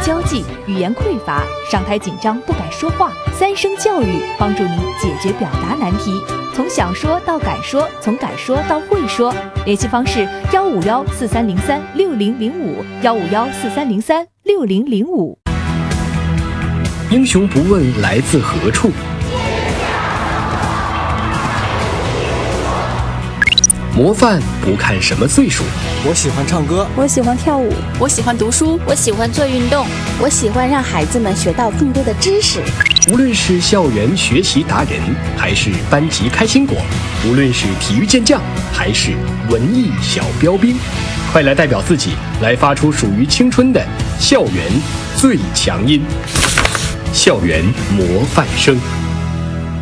交际，语言匮乏，上台紧张不敢说话。3声教育帮助你解决表达难题，从想说到敢说，从敢说到会说。联系方式15143036005，15143036005。 英雄不问来自何处，模范不看什么岁数。 我喜欢唱歌， 我喜欢跳舞， 我喜欢读书， 我喜欢做运动， 我喜欢让孩子们学到更多的知识。 无论是校园学习达人，还是班级开心果，无论是体育健将，还是文艺小标兵，快来代表自己，来发出属于青春的校园最强音，校园模范生。